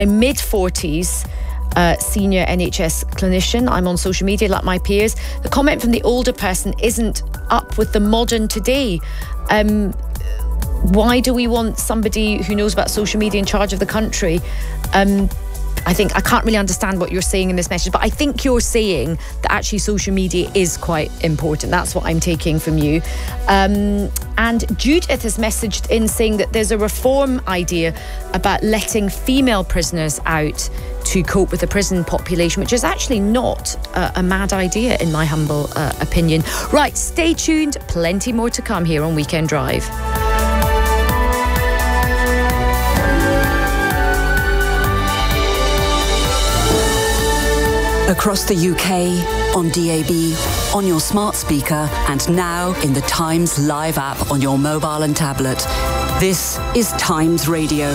A mid-40s senior NHS clinician. I'm on social media like my peers. The comment from the older person isn't up with the modern today. Why do we want somebody who knows about social media in charge of the country? I can't really understand what you're saying in this message, but I think you're saying that actually social media is quite important. That's what I'm taking from you. And Judith has messaged in saying that there's a reform idea about letting female prisoners out to cope with the prison population, which is actually not a mad idea in my humble opinion. Right, stay tuned. Plenty more to come here on Weekend Drive. Across the UK, on DAB, on your smart speaker, and now in the Times Live app on your mobile and tablet. This is Times Radio.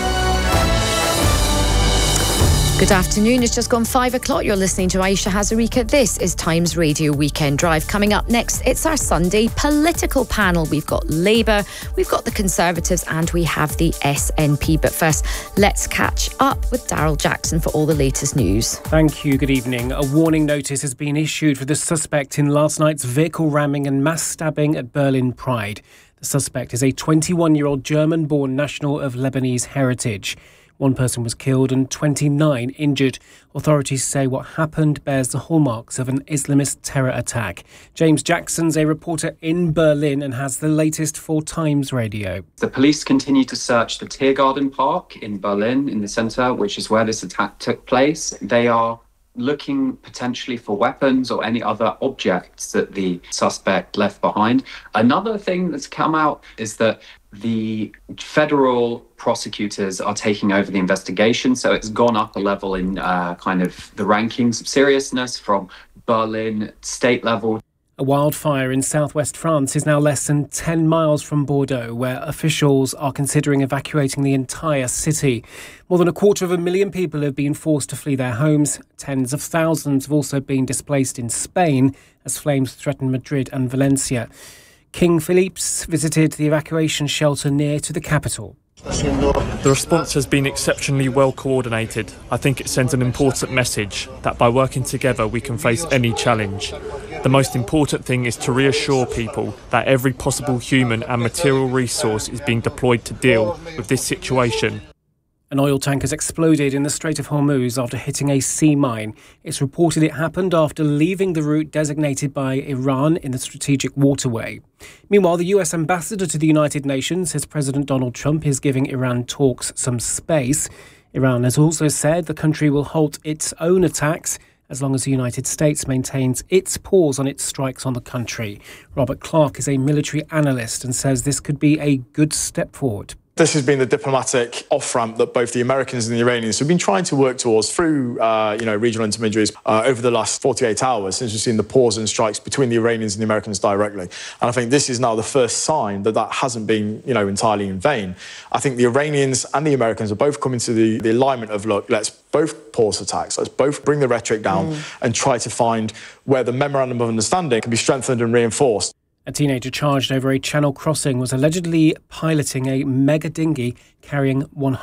Good afternoon, it's just gone 5 o'clock. You're listening to Aisha Hazarika. This is Times Radio Weekend Drive. Coming up next, it's our Sunday political panel. We've got Labour, we've got the Conservatives, and we have the SNP. But first, let's catch up with Daryl Jackson for all the latest news. Thank you, good evening. A warning notice has been issued for the suspect in last night's vehicle ramming and mass stabbing at Berlin Pride. The suspect is a 21-year-old German-born national of Lebanese heritage. One person was killed and 29 injured. Authorities say what happened bears the hallmarks of an Islamist terror attack. James Jackson's a reporter in Berlin and has the latest for Times Radio. The police continue to search the Tiergarten Park in Berlin, in the centre, which is where this attack took place. They are looking potentially for weapons or any other objects that the suspect left behind. Another thing that's come out is that the federal prosecutors are taking over the investigation, so it's gone up a level in kind of the rankings of seriousness from Berlin state level. A wildfire in southwest France is now less than 10 miles from Bordeaux, where officials are considering evacuating the entire city. More than 250,000 people have been forced to flee their homes. Tens of thousands have also been displaced in Spain as flames threaten Madrid and Valencia. King Philippe's visited the evacuation shelter near to the capital. The response has been exceptionally well coordinated. I think it sends an important message that by working together we can face any challenge. The most important thing is to reassure people that every possible human and material resource is being deployed to deal with this situation. An oil tank has exploded in the Strait of Hormuz after hitting a sea mine. It's reported it happened after leaving the route designated by Iran in the strategic waterway. Meanwhile, the US ambassador to the United Nations says President Donald Trump is giving Iran talks some space. Iran has also said the country will halt its own attacks as long as the United States maintains its pause on its strikes on the country. Robert Clark is a military analyst and says this could be a good step forward. This has been the diplomatic off-ramp that both the Americans and the Iranians have been trying to work towards through, regional intermediaries over the last 48 hours since we've seen the pause and strikes between the Iranians and the Americans directly. And I think this is now the first sign that hasn't been, entirely in vain. I think the Iranians and the Americans are both coming to the alignment of, look, let's both pause attacks, let's both bring the rhetoric down and try to find where the memorandum of understanding can be strengthened and reinforced. A teenager charged over a channel crossing was allegedly piloting a mega dinghy carrying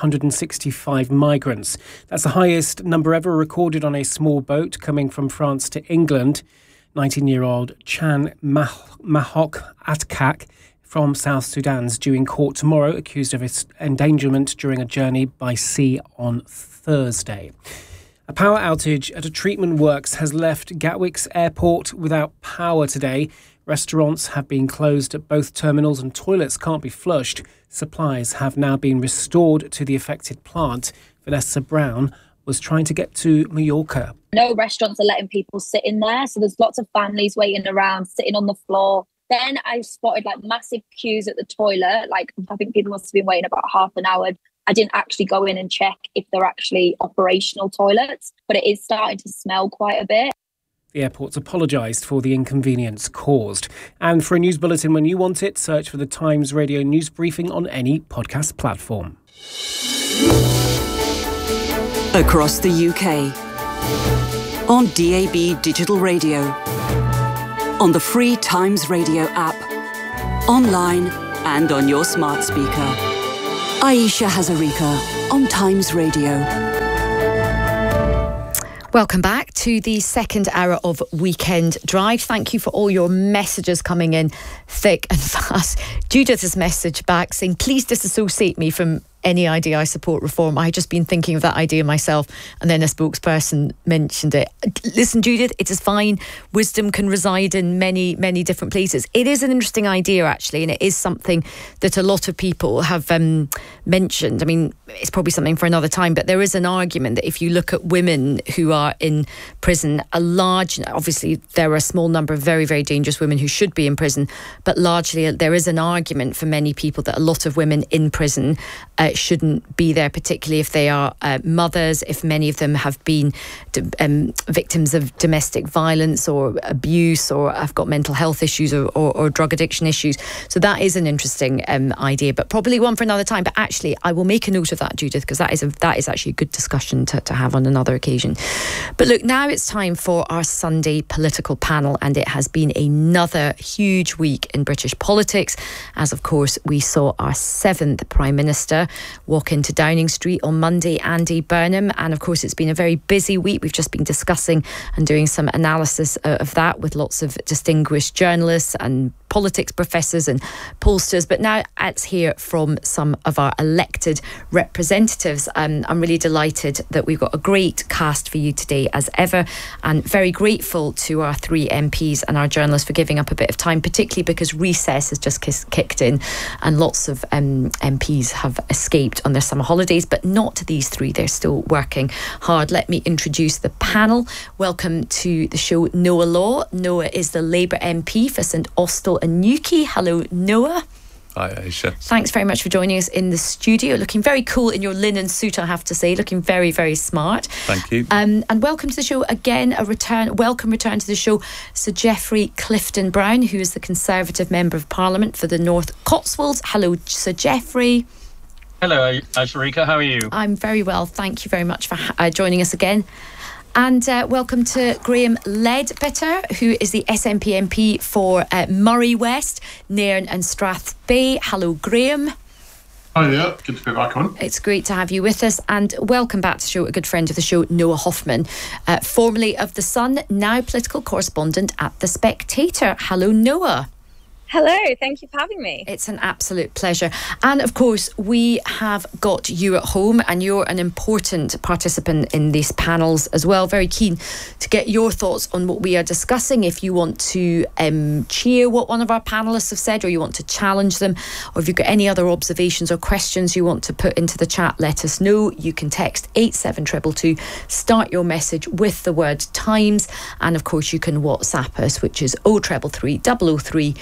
165 migrants. That's the highest number ever recorded on a small boat coming from France to England. 19-year-old Chan Mahok Atkak from South Sudan's due in court tomorrow, accused of endangerment during a journey by sea on Thursday. A power outage at a treatment works has left Gatwick's airport without power today. Restaurants have been closed at both terminals and toilets can't be flushed. Supplies have now been restored to the affected plant. Vanessa Brown was trying to get to Mallorca. No restaurants are letting people sit in there, so there's lots of families waiting around, sitting on the floor. Then I spotted massive queues at the toilet. I think people must have been waiting about half an hour. I didn't actually go in and check if they're actually operational toilets, but it is starting to smell quite a bit. The airport's apologised for the inconvenience caused. And for a news bulletin when you want it, search for the Times Radio News Briefing on any podcast platform. Across the UK. On DAB Digital Radio. On the free Times Radio app. Online and on your smart speaker. Aisha Hazarika on Times Radio. Welcome back to the second hour of Weekend Drive. Thank you for all your messages coming in thick and fast. Judith's message back saying, please disassociate me from any idea I support reform. I had just been thinking of that idea myself, and then a spokesperson mentioned it. Listen, Judith, it is fine. Wisdom can reside in many, many different places. It is an interesting idea, actually, and it is something that a lot of people have mentioned. I mean, it's probably something for another time, but there is an argument that if you look at women who are in prison, obviously there are a small number of very, very dangerous women who should be in prison, but largely there is an argument for many people that a lot of women in prison shouldn't be there, particularly if they are mothers, if many of them have been victims of domestic violence or abuse, or have got mental health issues or drug addiction issues. So that is an interesting idea, but probably one for another time. But actually, I will make a note of that, Judith, because that is actually a good discussion to have on another occasion. But look, now it's time for our Sunday political panel, and it has been another huge week in British politics, as of course we saw our 7th Prime Minister walk into Downing Street on Monday, Andy Burnham, and of course it's been a very busy week. We've just been discussing and doing some analysis of that with lots of distinguished journalists and politics professors and pollsters, but now let's hear from some of our elected representatives. I'm really delighted that we've got a great cast for you today as ever, and very grateful to our 3 MPs and our journalists for giving up a bit of time, particularly because recess has just kicked in and lots of MPs have escaped on their summer holidays, but not these 3. They're still working hard. Let me introduce the panel. Welcome to the show, Noah Law. Noah is the Labour MP for St Austell and Newquay. Hello, Noah. Hi, Aisha. Thanks very much for joining us in the studio. Looking very cool in your linen suit, I have to say. Looking very, very smart. Thank you. And welcome to the show again. Welcome return to the show, Sir Geoffrey Clifton-Brown, who is the Conservative Member of Parliament for the North Cotswolds. Hello, Sir Geoffrey. Hello, Asharika. How are you? I'm very well. Thank you very much for joining us again. And welcome to Graham Ledbetter, who is the SNP MP for Moray West, Nairn and Strathbay. Hello, Graham. Hi there, good to be back on. It's great to have you with us, and welcome back to the show, a good friend of the show, Noah Hoffman, formerly of The Sun, now political correspondent at The Spectator. Hello, Noah. Hello, thank you for having me. It's an absolute pleasure. And of course, we have got you at home, and you're an important participant in these panels as well. Very keen to get your thoughts on what we are discussing. If you want to cheer what one of our panellists have said, or you want to challenge them, or if you've got any other observations or questions you want to put into the chat, let us know. You can text 87222, start your message with the word Times, and of course you can WhatsApp us, which is 0333 003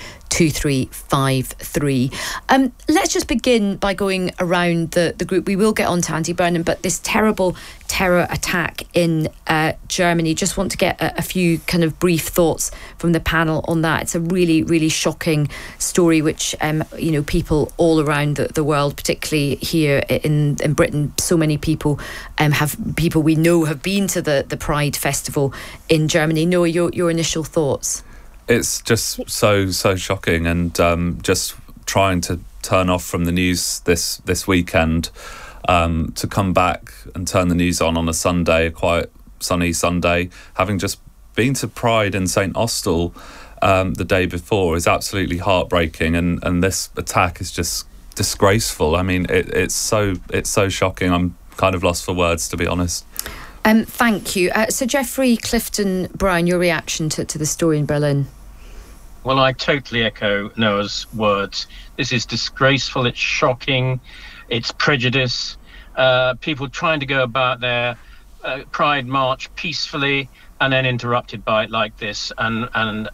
2353. Let's just begin by going around the group. We will get on to Andy Burnham, but this terrible terror attack in Germany, just want to get a few kind of brief thoughts from the panel on that. It's a really, really shocking story, which people all around the world, particularly here in Britain, so many people we know have been to the Pride Festival in Germany. Noah, your initial thoughts? It's just so shocking, and just trying to turn off from the news this weekend, to come back and turn the news on a Sunday, a quiet sunny Sunday, having just been to Pride in St Austell the day before, is absolutely heartbreaking, and this attack is just disgraceful. I mean, it's so shocking. I'm kind of lost for words, to be honest. Thank you. So Geoffrey Clifton-Brown, your reaction to the story in Berlin? Well, I totally echo Noah's words. This is disgraceful, it's shocking, it's prejudice. People trying to go about their Pride March peacefully and then interrupted by it like this. And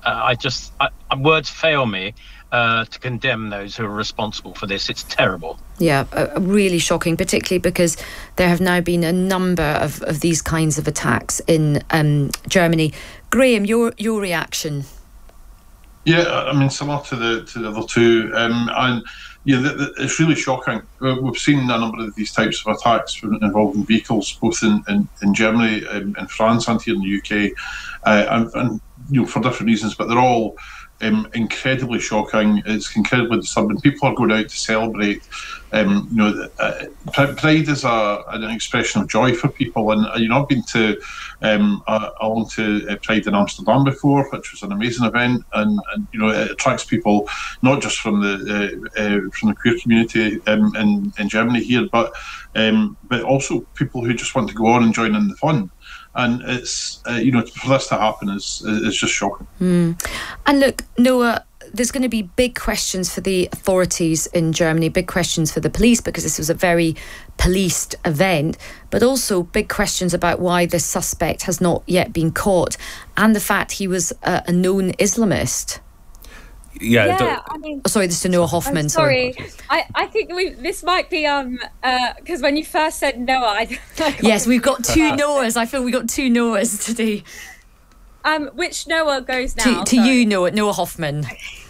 words fail me to condemn those who are responsible for this. It's terrible. Yeah, really shocking, particularly because there have now been a number of these kinds of attacks in Germany. Graham, your reaction? Yeah, I mean, similar to the other two, and yeah, it's really shocking. We've seen a number of these types of attacks involving vehicles, both in Germany, in France, and here in the UK, and for different reasons, but they're all incredibly shocking. It's incredibly disturbing. People are going out to celebrate Pride is an expression of joy for people, and I've been to along to Pride in Amsterdam before, which was an amazing event, and it attracts people not just from the queer community in Germany here, but also people who just want to go on and join in the fun. And it's for this to happen is just shocking. And look, Noah, there's going to be big questions for the authorities in Germany, big questions for the police, because this was a very policed event, but also big questions about why this suspect has not yet been caught, and the fact he was a known Islamist. Sorry, this is Noah Hoffman. Sorry. I think this might be because when you first said Noah, yes, we've got two Noahs. I feel we got two Noahs today. Which Noah goes now? To you, Noah Hoffman.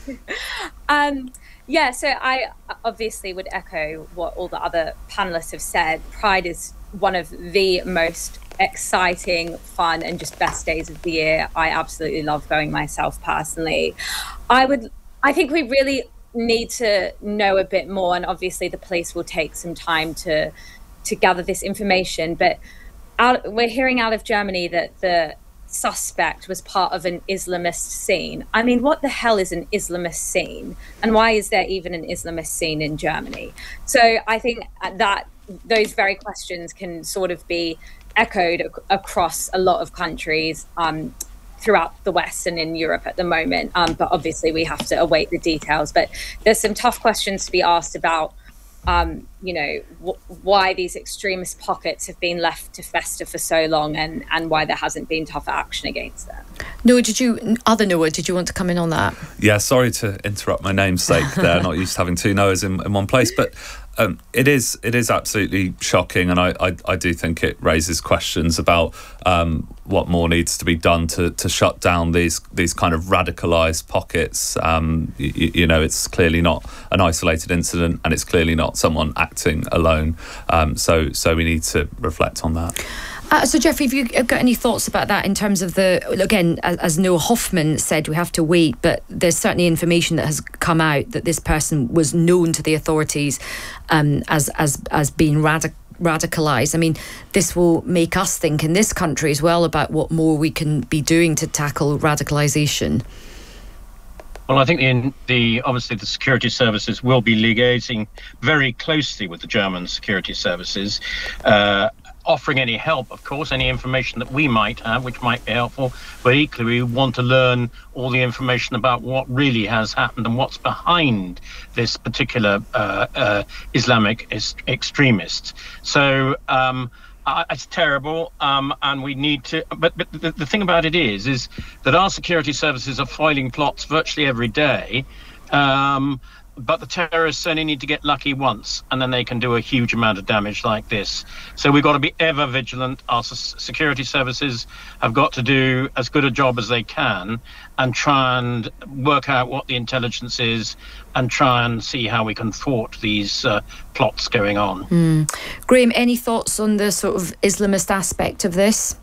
So I obviously would echo what all the other panelists have said. Pride is one of the most exciting, fun, and just best days of the year. I absolutely love going myself personally. I think we really need to know a bit more, and obviously the police will take some time to gather this information. But we're hearing out of Germany that the suspect was part of an Islamist scene. I mean, what the hell is an Islamist scene? And why is there even an Islamist scene in Germany? So I think that those very questions can sort of be echoed across a lot of countries throughout the West and in Europe at the moment. But obviously we have to await the details. But there's some tough questions to be asked about why these extremist pockets have been left to fester for so long, and why there hasn't been tougher action against them. Noah, did you want to come in on that? Yeah, sorry to interrupt my namesake there. Not used to having two Noahs in one place, but it is absolutely shocking, and I do think it raises questions about what more needs to be done to shut down these kind of radicalised pockets. It's clearly not an isolated incident, and it's clearly not someone acting alone. So we need to reflect on that. So Jeffrey, have you got any thoughts about that in terms of again, as Noah Hoffman said, we have to wait, but there's certainly information that has come out that this person was known to the authorities as being radicalised. I mean, this will make us think in this country as well about what more we can be doing to tackle radicalisation. Well, I think obviously the security services will be liaising very closely with the German security services, offering any help, of course, any information that we might have, which might be helpful. But equally, we want to learn all the information about what really has happened and what's behind this particular Islamic extremist. So it's terrible, and we need to. But the thing about it is that our security services are foiling plots virtually every day. But the terrorists only need to get lucky once, and then they can do a huge amount of damage like this. So we've got to be ever vigilant. Our security services have got to do as good a job as they can and try and work out what the intelligence is and try and see how we can thwart these plots going on. Graham, any thoughts on the sort of Islamist aspect of this?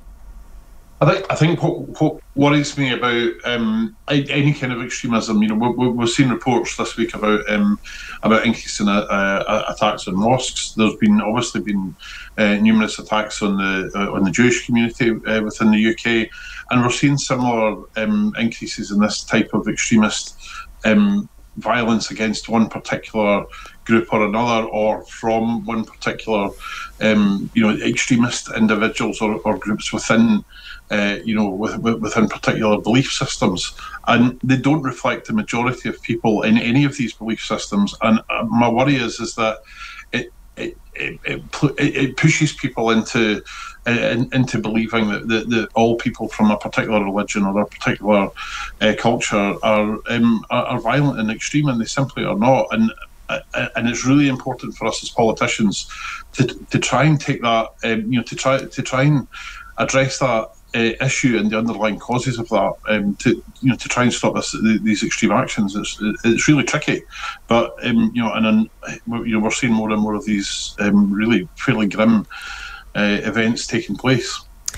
I think what worries me about any kind of extremism, we've seen reports this week about increasing attacks on mosques. There's obviously been numerous attacks on the Jewish community within the UK, and we're seeing similar increases in this type of extremist violence against one particular group or another, or from one particular extremist individuals or groups within within particular belief systems, and they don't reflect the majority of people in any of these belief systems. And my worry is that it pushes people into believing that all people from a particular religion or a particular culture are violent and extreme, and they simply are not. And it's really important for us as politicians to try and take that, to try and address that issue and the underlying causes of that, to try and stop these extreme actions. It's really tricky, but we're seeing more and more of these really fairly grim events taking place.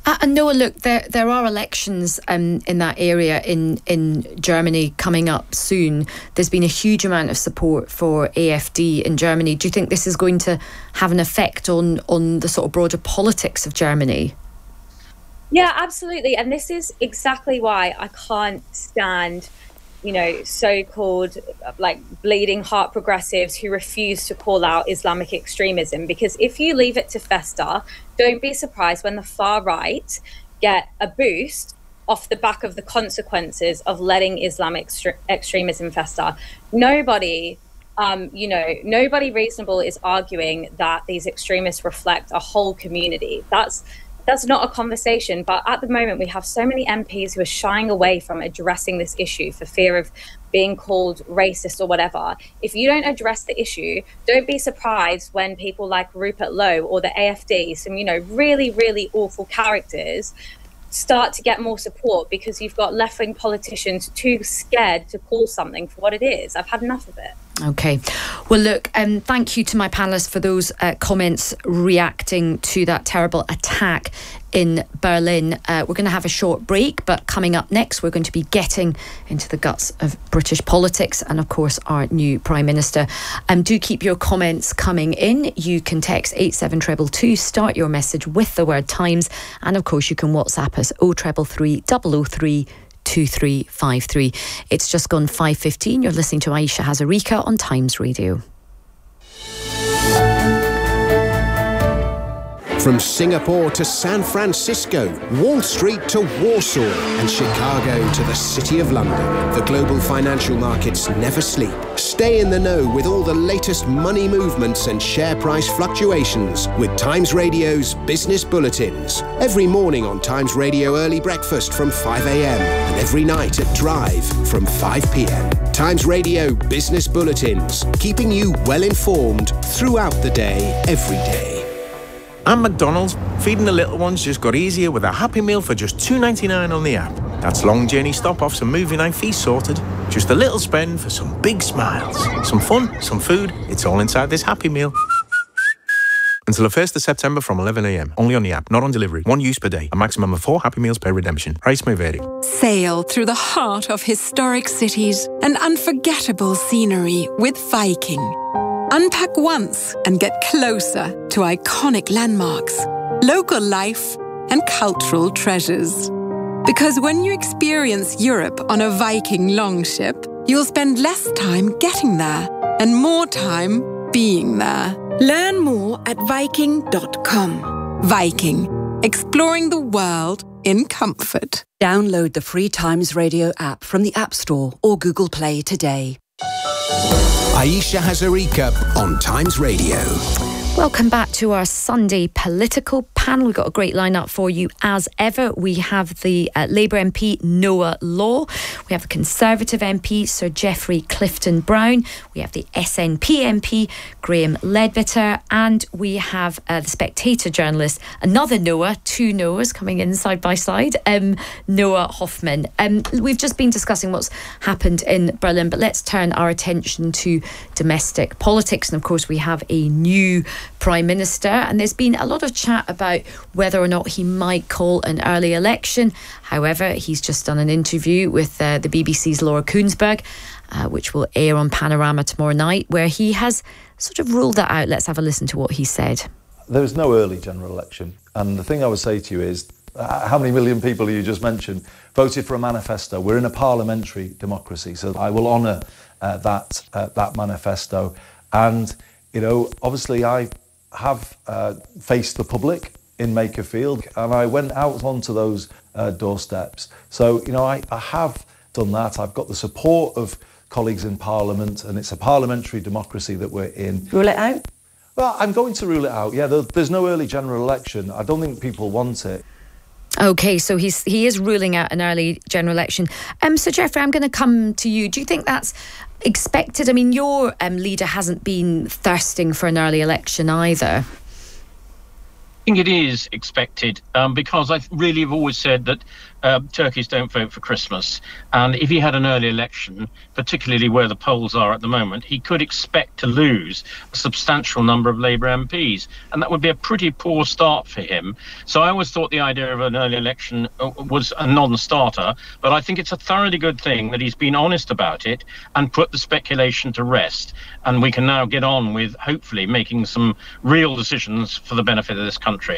And Noah, look, there are elections in that area in Germany coming up soon. There's been a huge amount of support for AfD in Germany. Do you think this is going to have an effect on the sort of broader politics of Germany? Yeah, absolutely. And this is exactly why I can't stand, so-called bleeding heart progressives who refuse to call out Islamic extremism. Because if you leave it to fester, don't be surprised when the far right get a boost off the back of the consequences of letting Islamic extremism fester. Nobody reasonable is arguing that these extremists reflect a whole community. That's not a conversation. But at the moment, we have so many MPs who are shying away from addressing this issue for fear of being called racist or whatever. If you don't address the issue, don't be surprised when people like Rupert Lowe or the AfD, some, really, really awful characters, start to get more support because you've got left-wing politicians too scared to call something for what it is. I've had enough of it. Okay. Well, look, thank you to my panellists for those comments reacting to that terrible attack in Berlin. We're going to have a short break, but coming up next, we're going to be getting into the guts of British politics and, of course, our new Prime Minister. Do keep your comments coming in. You can text 87222, start your message with the word Times, and, of course, you can WhatsApp us 0333 003 2353. It's just gone 5:15. You're listening to Aisha Hazarika on Times Radio. From Singapore to San Francisco, Wall Street to Warsaw, and Chicago to the City of London, the global financial markets never sleep. Stay in the know with all the latest money movements and share price fluctuations with Times Radio's Business Bulletins. Every morning on Times Radio Early Breakfast from 5 a.m. and every night at Drive from 5 p.m. Times Radio Business Bulletins, keeping you well informed throughout the day, every day. And McDonald's, feeding the little ones just got easier with a Happy Meal for just $2.99 on the app. That's long journey stop-offs and movie night fees sorted. Just a little spend for some big smiles. Some fun, some food, it's all inside this Happy Meal. Until the 1st of September from 11 a.m. Only on the app, not on delivery. One use per day. A maximum of 4 Happy Meals per redemption. Price may vary. Sail through the heart of historic cities and unforgettable scenery with Viking. Unpack once and get closer to iconic landmarks, local life, and cultural treasures. Because when you experience Europe on a Viking longship, you'll spend less time getting there and more time being there. Learn more at Viking.com. Viking, exploring the world in comfort. Download the free Times Radio app from the App Store or Google Play today. Aisha Hazarika on Times Radio. Welcome back to our Sunday political panel. We've got a great lineup for you as ever. We have the Labour MP Noah Law. We have the Conservative MP Sir Geoffrey Clifton Brown. We have the SNP MP Graham Ledbetter. And we have the Spectator journalist, another Noah, two Noahs coming in side by side, Noah Hoffman. We've just been discussing what's happened in Berlin, but let's turn our attention to domestic politics. And of course, we have a new Prime Minister, and there's been a lot of chat about whether or not he might call an early election. However, he's just done an interview with the BBC's Laura Kuenssberg, which will air on Panorama tomorrow night, where he has sort of ruled that out. Let's have a listen to what he said. There is no early general election, and the thing I would say to you is, how many million people you just mentioned voted for a manifesto? We're in a parliamentary democracy, so I will honour that manifesto. And obviously I have faced the public in Makerfield, and I went out onto those doorsteps. So, I have done that. I've got the support of colleagues in Parliament, and it's a parliamentary democracy that we're in. Rule it out? Well, I'm going to rule it out. Yeah, there's no early general election. I don't think people want it. OK, so he is ruling out an early general election. So, Geoffrey, I'm going to come to you. Do you think that's expected? I mean, your leader hasn't been thirsting for an early election either. I think it is expected because I really have always said that turkeys don't vote for Christmas. And if he had an early election, particularly where the polls are at the moment, he could expect to lose a substantial number of Labour MPs. And that would be a pretty poor start for him. So I always thought the idea of an early election was a non-starter. But I think it's a thoroughly good thing that he's been honest about it and put the speculation to rest. And we can now get on with, hopefully, making some real decisions for the benefit of this country.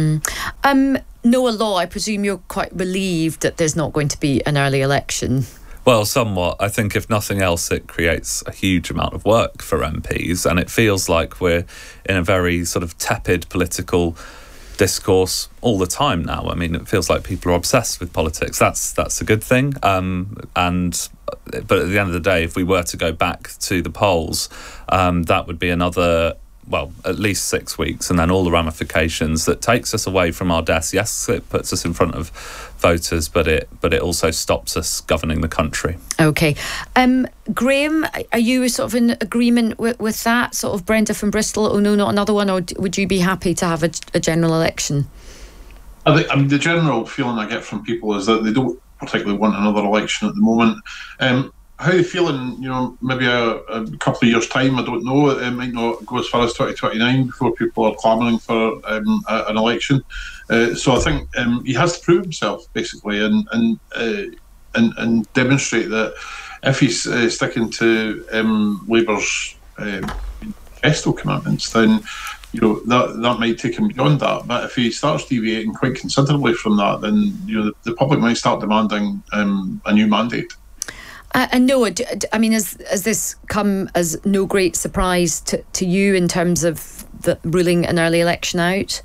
Noah Law, I presume you're quite relieved that there's not going to be an early election. Well, somewhat. I think if nothing else, it creates a huge amount of work for MPs, and it feels like we're in a very sort of tepid political discourse all the time now. I mean, it feels like people are obsessed with politics. That's a good thing. But at the end of the day, if we were to go back to the polls, that would be another, well, at least 6 weeks, and then all the ramifications that takes us away from our desk. Yes, it puts us in front of voters, but it also stops us governing the country. Okay. Graham, are you sort of in agreement with that? Sort of Brenda from Bristol, oh no, not another one, or would you be happy to have a general election? I mean, the general feeling I get from people is that they don't particularly want another election at the moment. How they feel in, maybe a couple of years' time, I don't know. It might not go as far as 2029 before people are clamouring for an election. So I think he has to prove himself, basically, and demonstrate that if he's sticking to Labour's manifesto commitments, then that might take him beyond that. But if he starts deviating quite considerably from that, then the public might start demanding a new mandate. And Noah, I mean, has this come as no great surprise to you in terms of the ruling an early election out?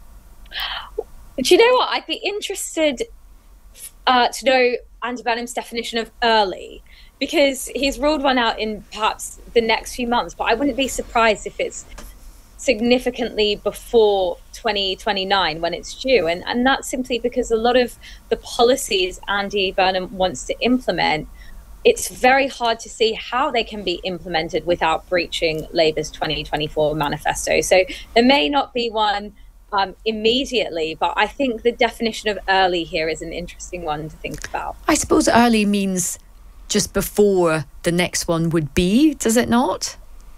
Do you know what? I'd be interested to know Andy Burnham's definition of early, because he's ruled one out in perhaps the next few months, but I wouldn't be surprised if it's significantly before 2029 when it's due. And that's simply because a lot of the policies Andy Burnham wants to implement, it's very hard to see how they can be implemented without breaching Labour's 2024 manifesto. So there may not be one immediately, but I think the definition of early here is an interesting one to think about. I suppose early means just before the next one would be, does it not?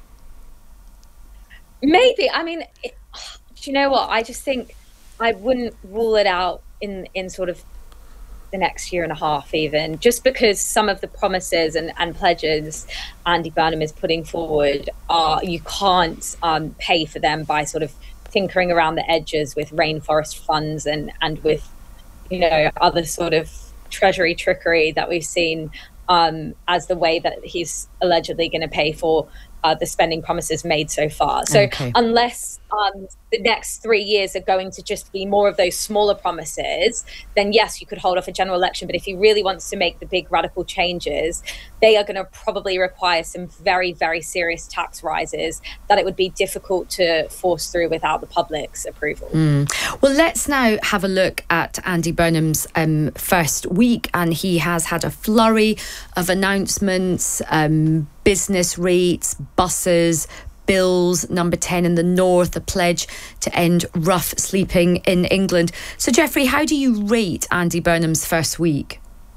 Maybe. I mean, do you know what? I just think I wouldn't rule it out in sort of the next year and a half even, just because some of the promises and pledges Andy Burnham is putting forward are, you can't pay for them by sort of tinkering around the edges with rainforest funds and with other sort of treasury trickery that we've seen as the way that he's allegedly going to pay for the spending promises made so far. So unless the next 3 years are going to just be more of those smaller promises, then yes, you could hold off a general election. But if he really wants to make the big radical changes, they are going to probably require some very, very serious tax rises that it would be difficult to force through without the public's approval. Well, let's now have a look at Andy Burnham's first week, and he has had a flurry of announcements, business rates, buses, bills, number 10 in the north, a pledge to end rough sleeping in England. So, Jeffrey, how do you rate Andy Burnham's first week?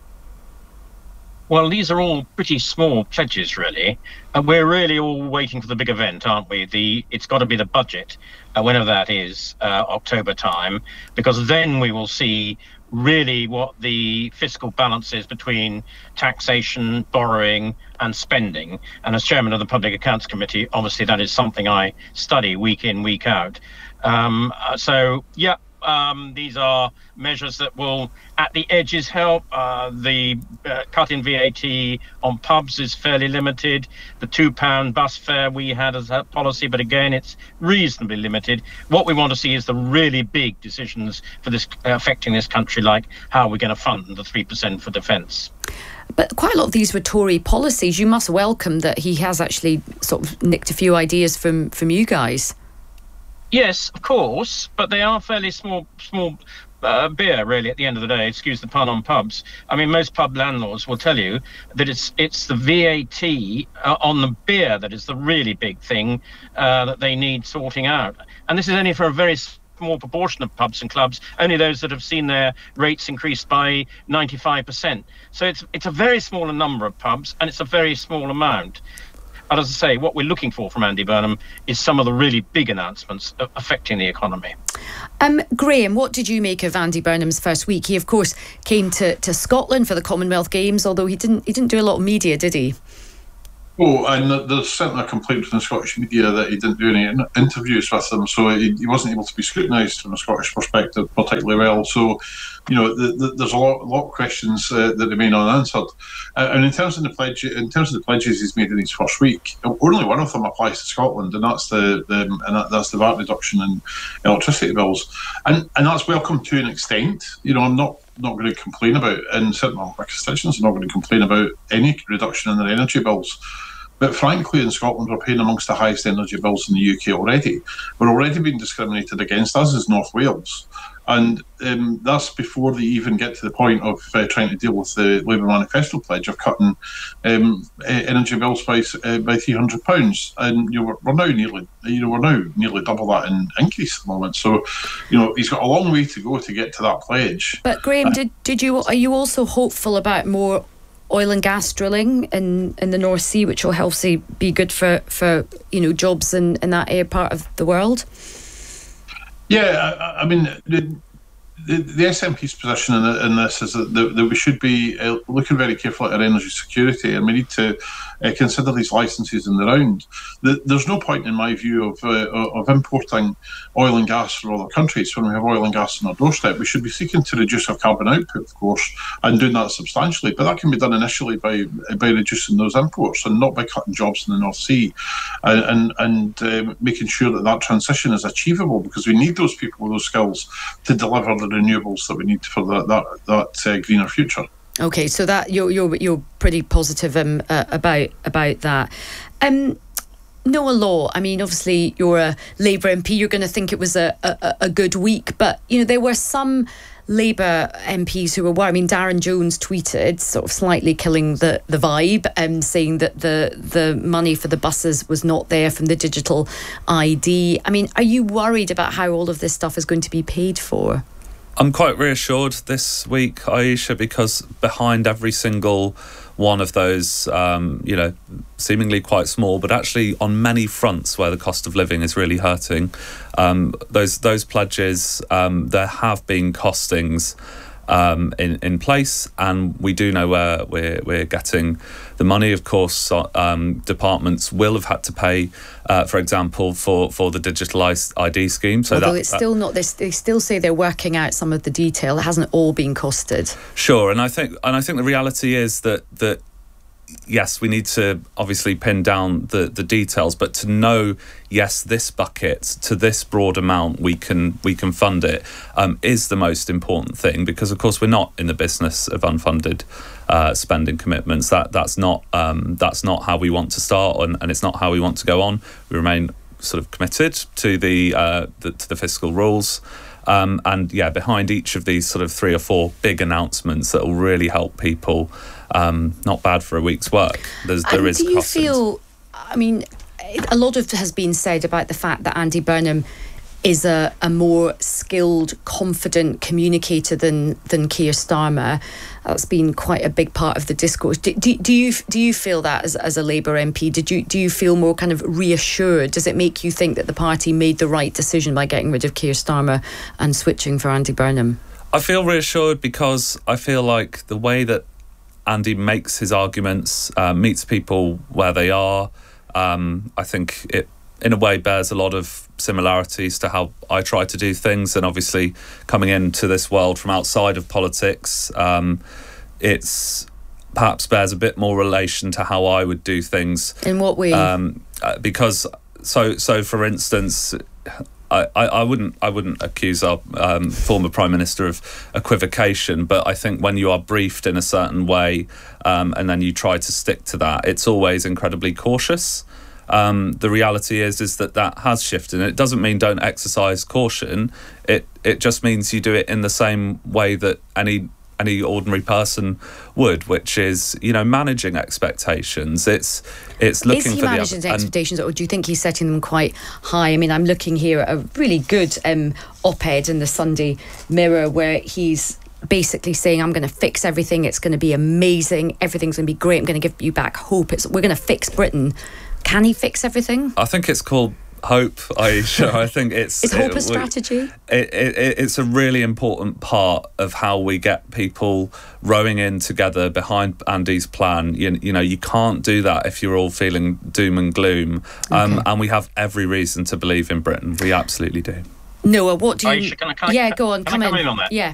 Well, these are all pretty small pledges, really. We're really all waiting for the big event, aren't we? It's got to be the budget, whenever that is, October time, because then we will see really what the fiscal balance is between taxation, borrowing and spending. And as chairman of the Public Accounts Committee, obviously that is something I study week in, week out. These are measures that will, at the edges, help. The cut in VAT on pubs is fairly limited. The £2 bus fare we had as a policy, but again, it's reasonably limited. What we want to see is the really big decisions for this affecting this country, like how we're going to fund the 3% for defence. But quite a lot of these were Tory policies. You must welcome that he has actually sort of nicked a few ideas from you guys. Yes, of course, but they are fairly small beer, really, at the end of the day, excuse the pun on pubs. I mean, most pub landlords will tell you that it's the VAT on the beer that is the really big thing that they need sorting out. And this is only for a very small small proportion of pubs and clubs, only those that have seen their rates increased by 95%. So it's a very small number of pubs, and it's a very small amount. But as I say, what we're looking for from Andy Burnham is some of the really big announcements affecting the economy. Graham, what did you make of Andy Burnham's first week? He, of course, came to Scotland for the Commonwealth Games, although he didn't do a lot of media, did he? Oh, and there's certainly a complaint from the Scottish media that he didn't do any interviews with them, so he wasn't able to be scrutinised from a Scottish perspective particularly well. So, there's a lot of questions that remain unanswered. And in terms of the pledges he's made in his first week, only one of them applies to Scotland, and that's the VAT reduction in electricity bills, and that's welcome to an extent. I'm not going to complain about, and certainly my constituents are not going to complain about any reduction in their energy bills. But frankly, in Scotland, we're paying amongst the highest energy bills in the UK already. We're already being discriminated against, as is North Wales. And that's before they even get to the point of trying to deal with the Labour manifesto pledge of cutting energy bills by £300. And we're now nearly double that in increase at the moment. So, he's got a long way to go to get to that pledge. But Graham, are you also hopeful about more oil and gas drilling in the North Sea, which will hopefully be good for jobs in that part of the world? Yeah, I mean, the SNP's position in this is that we should be looking very carefully at our energy security, and we need to consider these licences in the round. There's no point, in my view, of importing oil and gas from other countries when we have oil and gas on our doorstep. We should be seeking to reduce our carbon output, of course, and doing that substantially. But that can be done initially by reducing those imports, and not by cutting jobs in the North Sea, and making sure that transition is achievable, because we need those people with those skills to deliver the renewables that we need for that greener future. Okay, so that you're pretty positive about that. Noah Law, I mean, obviously you're a Labour MP. You're going to think it was a good week, but there were some Labour MPs who were worried. I mean, Darren Jones tweeted, sort of slightly killing the vibe, saying that the money for the buses was not there from the digital ID. I mean, are you worried about how all of this stuff is going to be paid for? I'm quite reassured this week, Aisha, because behind every single one of those, seemingly quite small, but actually on many fronts where the cost of living is really hurting, those pledges, there have been costings in place, and we do know where we're getting the money. Of course, departments will have had to pay, for example, for the digital ID scheme. So although it's still not, they still say they're working out some of the detail. It hasn't all been costed. Sure, and I think the reality is that yes, we need to obviously pin down the details, but to know, yes, this bucket to this broad amount we can fund it is the most important thing, because of course we're not in the business of unfunded spending commitments. That's not how we want to start, and it's not how we want to go on. We remain sort of committed to the fiscal rules. And behind each of these sort of 3 or 4 big announcements that will really help people, not bad for a week's work. There is. Do you feel? I mean, a lot has been said about the fact that Andy Burnham is a more skilled, confident communicator than Keir Starmer. That's been quite a big part of the discourse. Do you feel that as a Labour MP? Do you feel more kind of reassured? Does it make you think that the party made the right decision by getting rid of Keir Starmer and switching for Andy Burnham? I feel reassured because I feel like the way that Andy makes his arguments, meets people where they are, I think it in a way bears a lot of similarities to how I try to do things. And obviously coming into this world from outside of politics, it's perhaps bears a bit more relation to how I would do things. In what way? Because so for instance, I wouldn't accuse our former Prime Minister of equivocation, but I think when you are briefed in a certain way and then you try to stick to that, it's always incredibly cautious. The reality is that has shifted, and it doesn't mean don't exercise caution. It just means you do it in the same way that any any ordinary person would, which is, managing expectations. It's looking for the... Is he managing expectations, or do you think he's setting them quite high? I mean, I'm looking here at a really good op-ed in the Sunday Mirror where he's basically saying, I'm going to fix everything, it's going to be amazing, everything's going to be great, I'm going to give you back hope, we're going to fix Britain. Can he fix everything? I think it's called hope, Aisha. I think it's... Is hope a strategy? It's a really important part of how we get people rowing in together behind Andy's plan. You can't do that if you're all feeling doom and gloom. And we have every reason to believe in Britain. We absolutely do. Noah, what do you... Aisha, can I go on, come in on that? Yeah.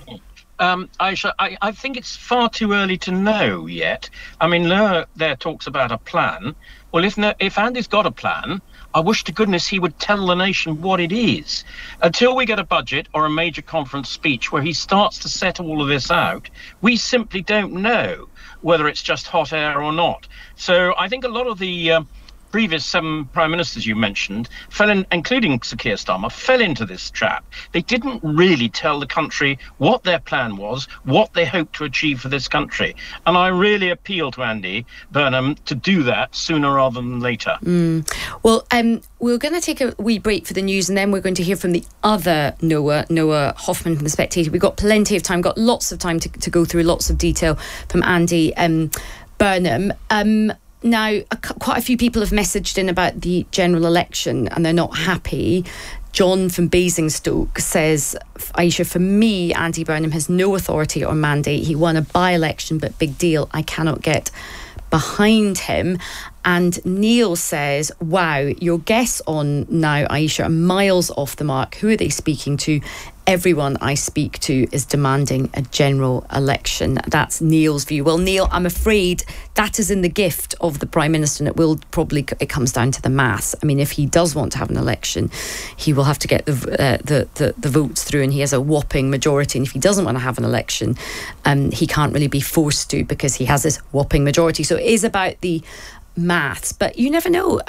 Aisha, I think it's far too early to know yet. I mean, Noah there talks about a plan. Well, if Andy's got a plan, I wish to goodness he would tell the nation what it is. Until we get a budget or a major conference speech where he starts to set all of this out, we simply don't know whether it's just hot air or not. So I think a lot of the previous 7 prime ministers you mentioned, including Sir Keir Starmer, fell into this trap. They didn't really tell the country what their plan was, what they hoped to achieve for this country. And I really appeal to Andy Burnham to do that sooner rather than later. Well, we're going to take a wee break for the news, and then we're going to hear from the other Noah Hoffman from The Spectator. We've got plenty of time, got lots of time to go through lots of detail from Andy Burnham. Now, quite a few people have messaged in about the general election and they're not happy. John from Basingstoke says, Aisha, for me, Andy Burnham has no authority or mandate. He won a by-election, but big deal. I cannot get behind him. And Neil says, wow, your guests on now, Aisha, are miles off the mark. Who are they speaking to? Everyone I speak to is demanding a general election. That's Neil's view. Well, Neil, I'm afraid that is in the gift of the Prime Minister, and it comes down to the maths. I mean, if he does want to have an election, he will have to get the votes through, and he has a whopping majority. And if he doesn't want to have an election, he can't really be forced to, because he has this whopping majority. So it is about the maths, but you never know.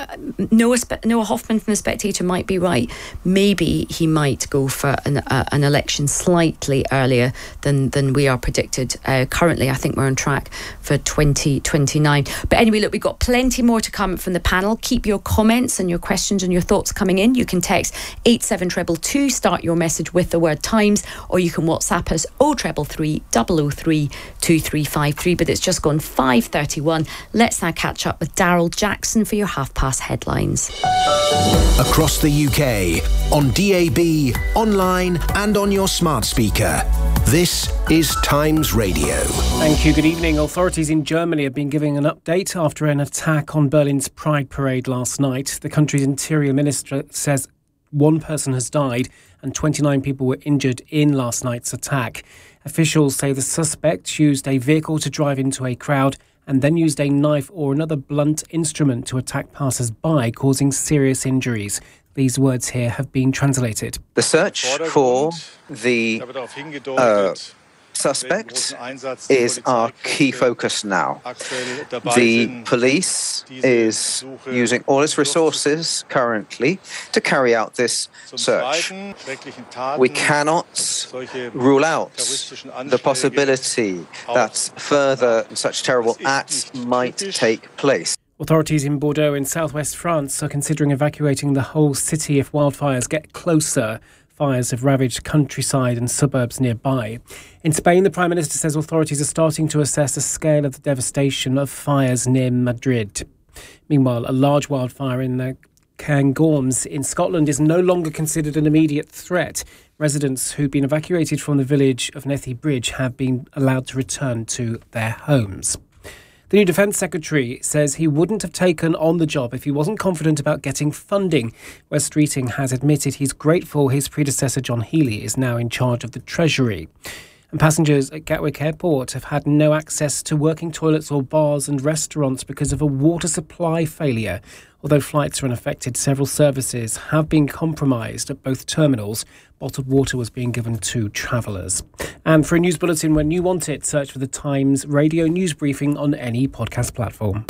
Noah Hoffman from The Spectator might be right. Maybe he might go for an election slightly earlier than we are predicted. Currently, I think we're on track for 2029. But anyway, look, we've got plenty more to come from the panel. Keep your comments and your questions and your thoughts coming in. You can text 87222, start your message with the word Times, or you can WhatsApp us 0333 003 2353. But it's just gone 5:31. Let's now catch up with Daryl Jackson for your half-past headlines. Across the UK, on DAB, online and on your smart speaker. This is Times Radio. Thank you. Good evening. Authorities in Germany have been giving an update after an attack on Berlin's Pride Parade last night. The country's interior minister says one person has died and 29 people were injured in last night's attack. Officials say the suspect used a vehicle to drive into a crowd and then used a knife or another blunt instrument to attack passers-by, causing serious injuries. These words here have been translated. The search for the suspect is our key focus now. The police is using all its resources currently to carry out this search. We cannot rule out the possibility that further such terrible acts might take place. Authorities in Bordeaux in southwest France are considering evacuating the whole city if wildfires get closer. Fires have ravaged countryside and suburbs nearby. In Spain, the Prime Minister says authorities are starting to assess the scale of the devastation of fires near Madrid. Meanwhile, a large wildfire in the Cairngorms in Scotland is no longer considered an immediate threat. Residents who've been evacuated from the village of Nethy Bridge have been allowed to return to their homes. The new Defence Secretary says he wouldn't have taken on the job if he wasn't confident about getting funding. Wes Streeting has admitted he's grateful his predecessor John Healey is now in charge of the Treasury. And passengers at Gatwick Airport have had no access to working toilets or bars and restaurants because of a water supply failure. Although flights are unaffected, several services have been compromised at both terminals. Bottled water was being given to travellers. And for a news bulletin when you want it, search for the Times Radio News Briefing on any podcast platform.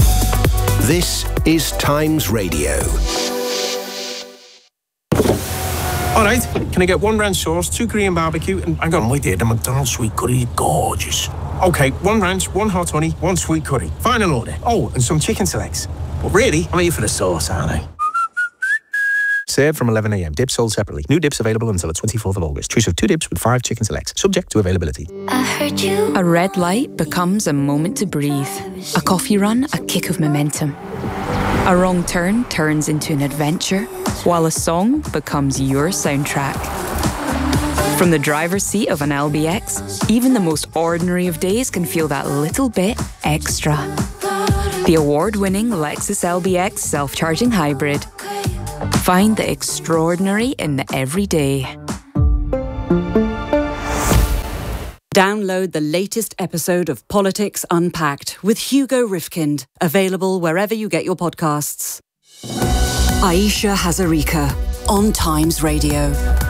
This is Times Radio. All right, can I get 1 ranch sauce, 2 Korean barbecue, and hang on, wait there, the McDonald's sweet curry is gorgeous. Okay, 1 ranch, 1 hot honey, 1 sweet curry. Final order. Oh, and some chicken selects. But really, I'm here for the sauce, aren't I? Served from 11 a.m. Dips sold separately. New dips available until the 24th of August. Choose of 2 dips with 5 chicken selects. Subject to availability. I heard you. A red light becomes a moment to breathe. A coffee run, a kick of momentum. A wrong turn turns into an adventure, while a song becomes your soundtrack. From the driver's seat of an LBX, even the most ordinary of days can feel that little bit extra. The award-winning Lexus LBX self-charging hybrid. Find the extraordinary in the everyday. Download the latest episode of Politics Unpacked with Hugo Rifkind, available wherever you get your podcasts. Ayesha Hazarika on Times Radio.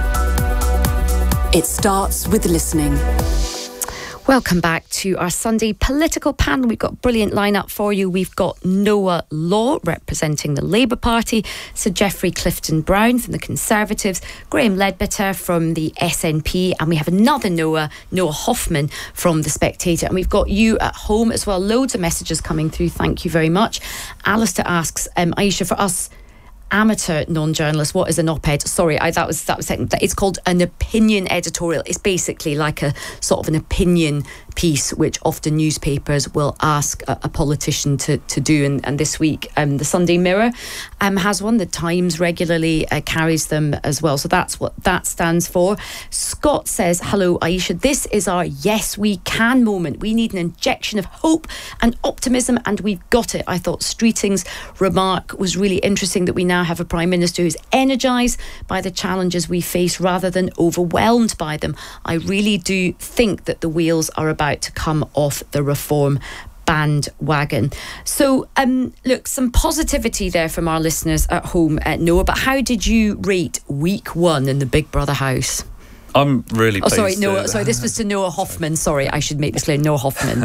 It starts with listening. Welcome back to our Sunday political panel. We've got a brilliant lineup for you. We've got Noah Law representing the Labour Party, Sir Geoffrey Clifton-Brown from the Conservatives, Graham Ledbetter from the SNP, and we have another Noah Hoffman from The Spectator. And we've got you at home as well. Loads of messages coming through. Thank you very much. Alistair asks, Ayesha, for us amateur non-journalists, what is an op-ed? Sorry, that was it's called an opinion editorial. It's basically like a sort of an opinion piece, which often newspapers will ask a politician to do. And this week, the Sunday Mirror has one. The Times regularly carries them as well. So that's what that stands for. Scott says, hello, Ayesha. This is our yes, we can moment. We need an injection of hope and optimism, and we've got it. I thought Streeting's remark was really interesting, that we now have a Prime Minister who's energised by the challenges we face rather than overwhelmed by them. I really do think that the wheels are about to come off the reform bandwagon. So, look, some positivity there from our listeners at home, Noah, but how did you rate week 1 in the Big Brother house? I'm really pleased. Sorry, Noah. Sorry, this was to Noah Hoffman. Sorry, I should make this clear. Noah Hoffman.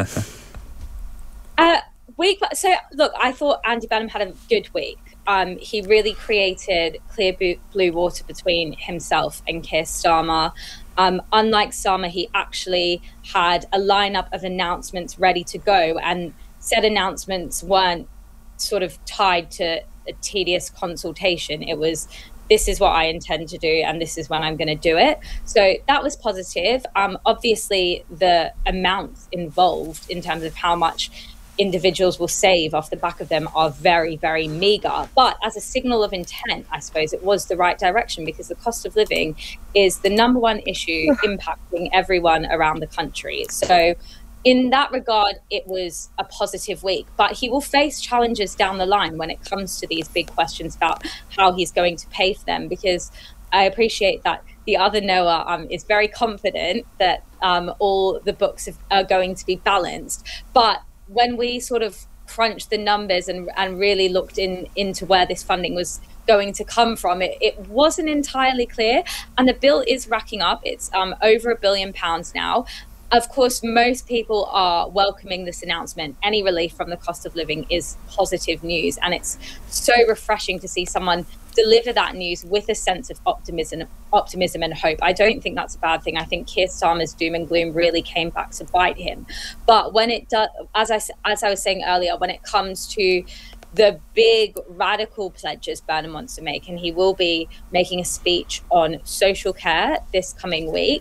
So, look, I thought Andy Burnham had a good week. He really created clear blue water between himself and Keir Starmer. Unlike Starmer, he actually had a lineup of announcements ready to go, and said announcements weren't sort of tied to a tedious consultation. It was, this is what I intend to do and this is when I'm going to do it. So that was positive. Obviously, the amounts involved in terms of how much individuals will save off the back of them are very, very meagre. But as a signal of intent, I suppose it was the right direction, because the cost of living is the number one issue impacting everyone around the country. So in that regard, it was a positive week. But he will face challenges down the line when it comes to these big questions about how he's going to pay for them, because I appreciate that the other Noah is very confident that all the books are going to be balanced. But when we sort of crunched the numbers and really looked into where this funding was going to come from, it wasn't entirely clear. And the bill is racking up. It's over £1 billion now. Of course, most people are welcoming this announcement. Any relief from the cost of living is positive news. And it's so refreshing to see someone deliver that news with a sense of optimism and hope. I don't think that's a bad thing. I think Keir Starmer's doom and gloom really came back to bite him. But when it does, as I was saying earlier, when it comes to the big radical pledges Burnham wants to make, and he will be making a speech on social care this coming week,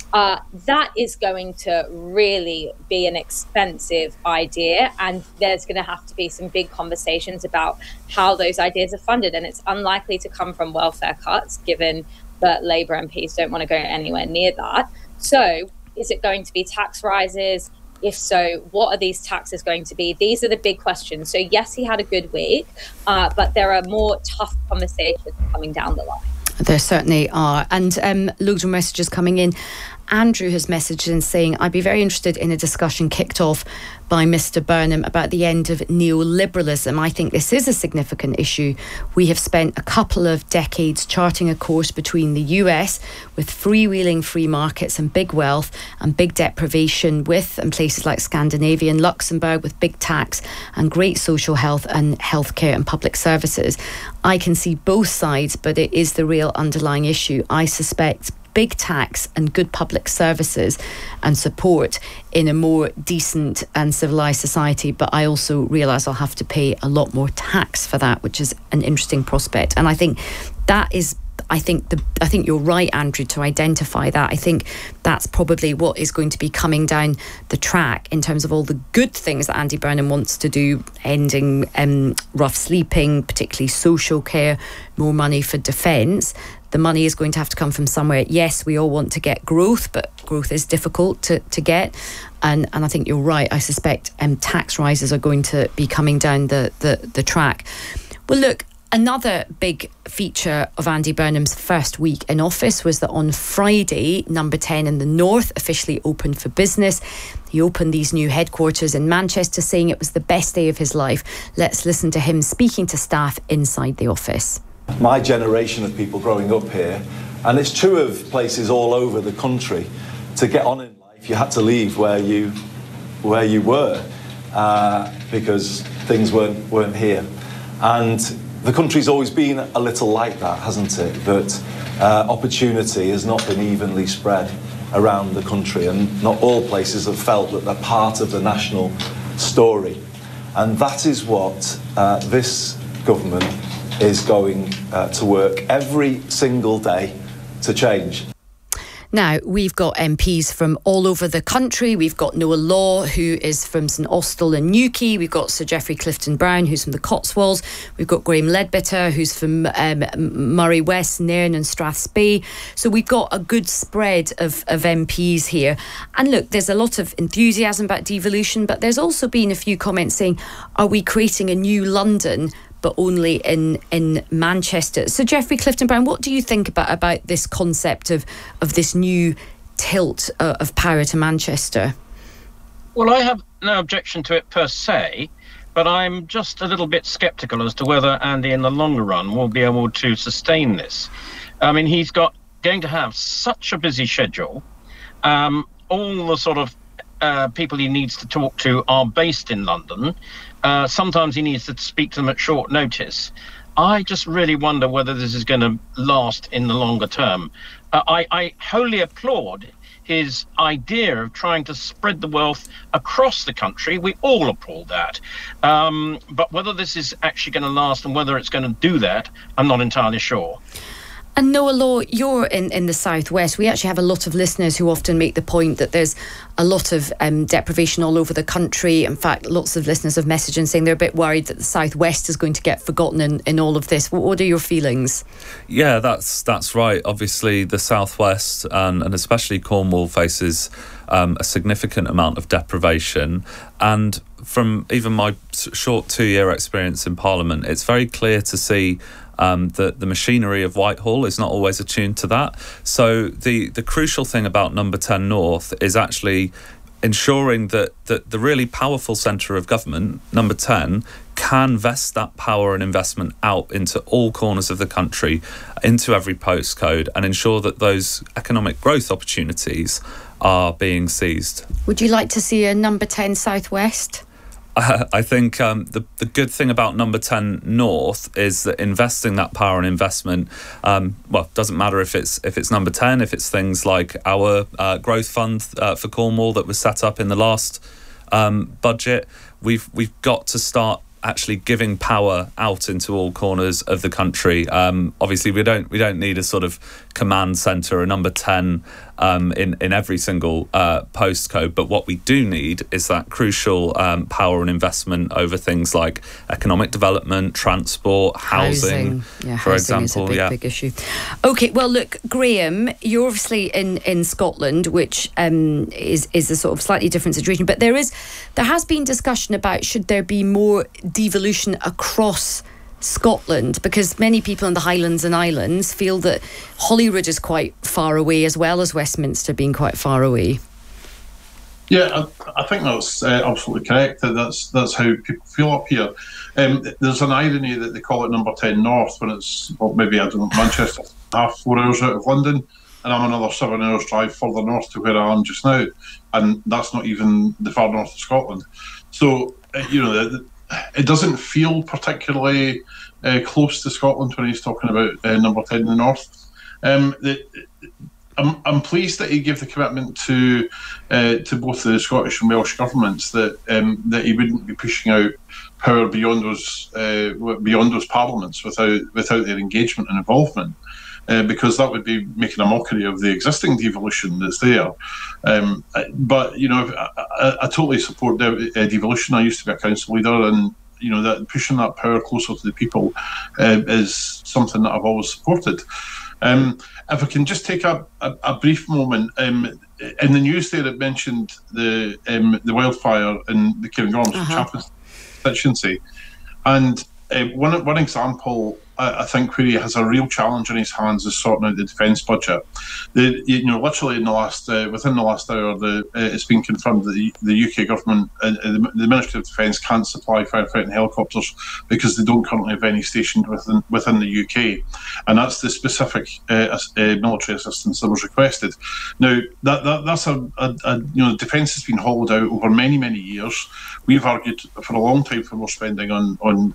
that is going to really be an expensive idea, and there's going to have to be some big conversations about how those ideas are funded, and it's unlikely to come from welfare cuts, given that Labour MPs don't want to go anywhere near that. So is it going to be tax rises? If so, what are these taxes going to be? These are the big questions. So yes, he had a good week, but there are more tough conversations coming down the line. There certainly are. And loads of messages coming in. Andrew has messaged in saying, I'd be very interested in a discussion kicked off by Mr. Burnham about the end of neoliberalism. I think this is a significant issue. We have spent a couple of decades charting a course between the US with freewheeling free markets and big wealth and big deprivation and places like Scandinavia and Luxembourg with big tax and great social health and healthcare and public services. I can see both sides, but it is the real underlying issue. I suspect big tax and good public services and support in a more decent and civilised society, but I also realise I'll have to pay a lot more tax for that, which is an interesting prospect. And I think that is, I think you're right, Andrew, to identify that. I think that's probably what is going to be coming down the track in terms of all the good things that Andy Burnham wants to do, ending rough sleeping, particularly social care, more money for defence. The money is going to have to come from somewhere. Yes, we all want to get growth, but growth is difficult to get. And I think you're right. I suspect tax rises are going to be coming down the track. Well, look, another big feature of Andy Burnham's first week in office was that on Friday, Number 10 in the North officially opened for business. He opened these new headquarters in Manchester, saying it was the best day of his life. Let's listen to him speaking to staff inside the office. My generation of people growing up here, and it's true of places all over the country, to get on in life you had to leave where you were because things weren't here. And the country's always been a little like that, hasn't it? That opportunity has not been evenly spread around the country, and not all places have felt that they're part of the national story. And that is what this government is going to work every single day to change. Now, we've got MPs from all over the country. We've got Noah Law, who is from St Austell and Newquay. We've got Sir Geoffrey Clifton-Brown, who's from the Cotswolds. We've got Graham Ledbetter, who's from Moray West, Nairn and Strathspey. So we've got a good spread of MPs here. And look, there's a lot of enthusiasm about devolution, but there's also been a few comments saying, are we creating a new London, but only in Manchester? So Geoffrey Clifton-Brown, what do you think about this concept of this new tilt of power to Manchester? Well, I have no objection to it per se, but I'm just a little bit sceptical as to whether Andy in the longer run will be able to sustain this. I mean, he's going to have such a busy schedule. All the sort of people he needs to talk to are based in London. Sometimes he needs to speak to them at short notice. I just really wonder whether this is going to last in the longer term. I wholly applaud his idea of trying to spread the wealth across the country. We all applaud that. But whether this is actually going to last and whether it's going to do that, I'm not entirely sure. And Noah Law, you're in the southwest. We actually have a lot of listeners who often make the point that there's a lot of deprivation all over the country. In fact, lots of listeners have messaged and saying they're a bit worried that the southwest is going to get forgotten in all of this. What are your feelings? Yeah, that's right. Obviously, the southwest and especially Cornwall faces a significant amount of deprivation. And from even my short 2-year experience in Parliament, it's very clear to see that the machinery of Whitehall is not always attuned to that. So the crucial thing about Number 10 North is actually ensuring that the really powerful centre of government, Number 10, can vest that power and investment out into all corners of the country, into every postcode, and ensure that those economic growth opportunities are being seized. Would you like to see a Number 10 Southwest? I think the good thing about Number 10 North is that investing that power and investment, doesn't matter if it's Number 10, if it's things like our growth fund for Cornwall that was set up in the last budget, we've got to start actually giving power out into all corners of the country. Obviously, we don't need a sort of command centre, a Number 10 in every single postcode. But what we do need is that crucial power and investment over things like economic development, transport, housing for example. Is a big issue. Okay, well, look, Graham, you're obviously in Scotland, which is a sort of slightly different situation. But there has been discussion about should there be more devolution across Scotland? Because many people in the Highlands and Islands feel that Holyrood is quite far away, as well as Westminster being quite far away. Yeah, I think that's absolutely correct. That's how people feel up here. There's an irony that they call it number 10 North when it's, well, maybe, I don't know, Manchester, 4 hours out of London, and I'm another 7 hours drive further north to where I am just now, and that's not even the far north of Scotland. So, it doesn't feel particularly close to Scotland when he's talking about number 10 in the north. I'm pleased that he gave the commitment to both the Scottish and Welsh governments that he wouldn't be pushing out power beyond those parliaments without their engagement and involvement, because that would be making a mockery of the existing devolution that's there. But I totally support devolution. I used to be a council leader, and that pushing that power closer to the people is something that I've always supported. If I can just take a brief moment, in the news there it mentioned the wildfire in the Cairngorms Chaplains constituency, and one example I think where he has a real challenge in his hands is sorting out the defence budget. Literally in within the last hour, it's been confirmed that the UK government, the Ministry of Defence, can't supply firefighting helicopters because they don't currently have any stationed within the UK, and that's the specific military assistance that was requested. Now that's defence has been hauled out over many years. We've argued for a long time for more spending on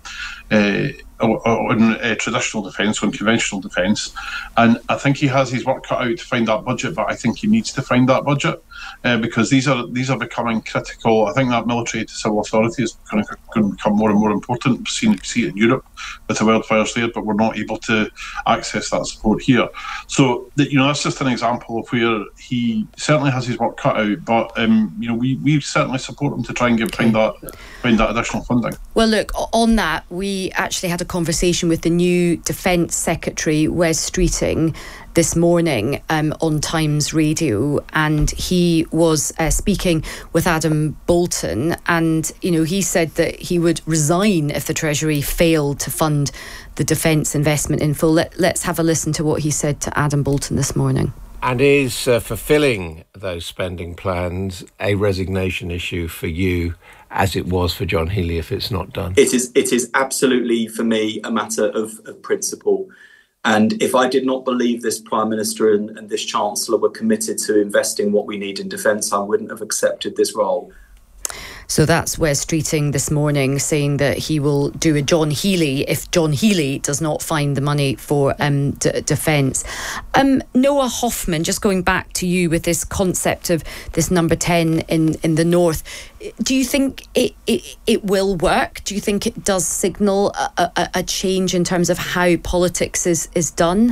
traditional defence, on conventional defence, and I think he has his work cut out to find that budget, but I think he needs to find that budget because these are becoming critical. I think that military to civil authority is going to become more and more important. We've seen it in Europe with the wildfires there, but we're not able to access that support here. So that's just an example of where he certainly has his work cut out, but we certainly support him to try and find that additional funding. Well, look, on that, we actually had a conversation with the new Defence Secretary, Wes Streeting, this morning on Times Radio, and he was speaking with Adam Bolton, and he said that he would resign if the Treasury failed to fund the defence investment in full. Let's have a listen to what he said to Adam Bolton this morning. And is fulfilling those spending plans a resignation issue for you, as it was for John Healey if it's not done? It is absolutely, for me, a matter of principle. And if I did not believe this Prime Minister and this Chancellor were committed to investing what we need in defence, I wouldn't have accepted this role. So that's Wes Streeting this morning saying that he will do a John Healey if John Healey does not find the money for defence. Noah Hoffman, just going back to you with this concept of this number 10 in the north, do you think it will work? Do you think it does signal a change in terms of how politics is done?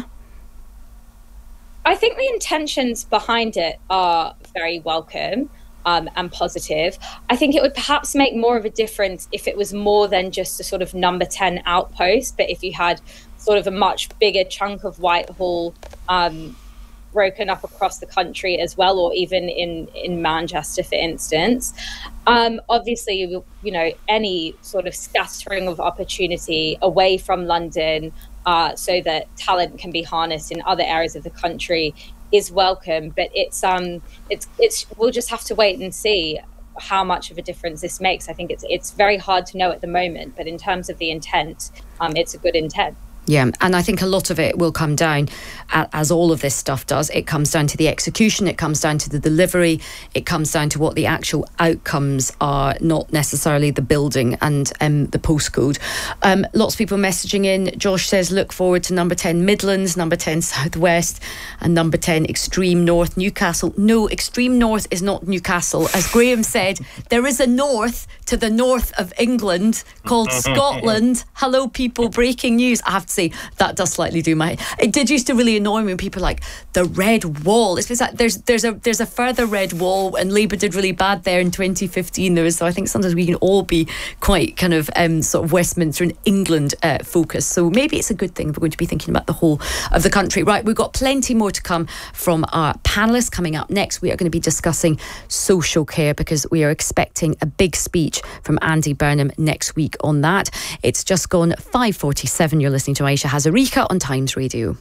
I think the intentions behind it are very welcome. And positive. I think it would perhaps make more of a difference if it was more than just a sort of number 10 outpost, but if you had sort of a much bigger chunk of Whitehall broken up across the country as well, or even in Manchester, for instance. Obviously, any sort of scattering of opportunity away from London so that talent can be harnessed in other areas of the country is welcome, but it's we'll just have to wait and see how much of a difference this makes. I think it's very hard to know at the moment, but in terms of the intent, it's a good intent. Yeah, and I think a lot of it will come down, as all of this stuff does, it comes down to the execution, it comes down to the delivery, it comes down to what the actual outcomes are, not necessarily the building and the postcode. Lots of people messaging in. Josh says, look forward to number 10 Midlands, number 10 Southwest, and number 10 Extreme North Newcastle. No, Extreme North is not Newcastle. As Graham said, there is a north to the north of England called Scotland. Hello, people, breaking news. I have to say that does slightly do my... It did used to really annoy me when people were like, the red wall. It's like there's a further red wall, and Labour did really bad there in 2015. So I think sometimes we can all be quite kind of sort of Westminster and England focused. So maybe it's a good thing if we're going to be thinking about the whole of the country. Right, we've got plenty more to come from our panellists. Coming up next, we are going to be discussing social care, because we are expecting a big speech from Andy Burnham next week on that. It's just gone 5:47. You're listening to Aisha Hazarika on Times Radio.